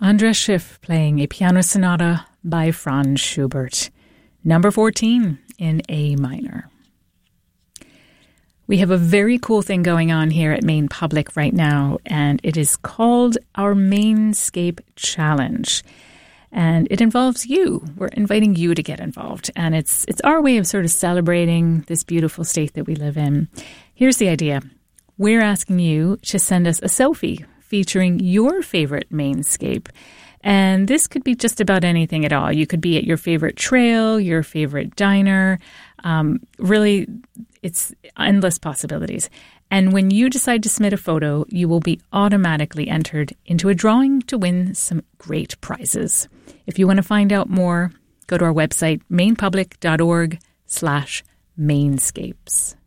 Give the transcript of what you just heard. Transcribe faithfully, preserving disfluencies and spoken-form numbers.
Andras Schiff playing a piano sonata by Franz Schubert, number fourteen in A minor. We have a very cool thing going on here at Maine Public right now, and it is called our Mainscape Challenge. And it involves you. We're inviting you to get involved. And it's it's our way of sort of celebrating this beautiful state that we live in. Here's the idea. We're asking you to send us a selfie featuring your favorite Mainscape. And this could be just about anything at all. You could be at your favorite trail, your favorite diner. Um, really, it's endless possibilities. And when you decide to submit a photo, you will be automatically entered into a drawing to win some great prizes. If you want to find out more, go to our website, mainpublic.org slash mainscapes.